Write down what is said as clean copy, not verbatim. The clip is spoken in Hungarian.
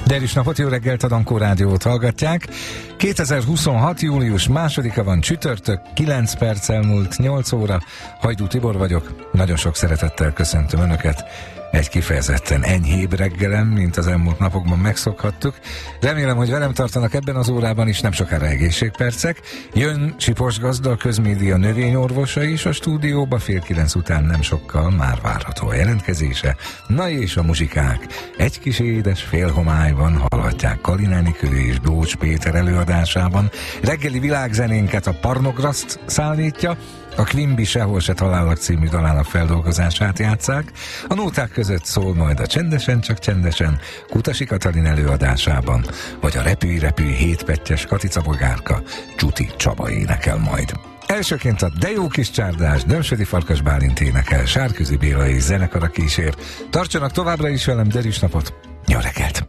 Derűs napot, jó reggelt, a Dankó Rádiót hallgatják. 2026. július 2-a van, csütörtök, 9 perc elmúlt 8 óra. Hajdú Tibor vagyok, nagyon sok szeretettel köszöntöm Önöket egy kifejezetten enyhébb reggelem, mint az elmúlt napokban megszokhattuk. Remélem, hogy velem tartanak ebben az órában is, nem sokára egészségpercek. Jön Sipos Gazda, a Közmédia növényorvosa is a stúdióba, 8:30 után nem sokkal már várható a jelentkezése. Na és a muzsikák. Egy kis édes félhomályban hallhatják Kalin Enikő és Dócs Péter előadásában. Reggeli világzenénket a Parnograszt szállítja, a Quimby Sehol se talállak című dalának feldolgozását játsszák, a nóták között szól majd a Csendesen csak csendesen Kutasi Katalin előadásában, vagy a Repülj 7 pettyes Katica Bogárka Csuti Csaba énekel majd. Elsőként a De jó kis csárdás Dömsödi Farkas Bálint énekel, Sárközi Béla és zenekara kísér. Tartsanak továbbra is velem, derűs napot, jó reggelt!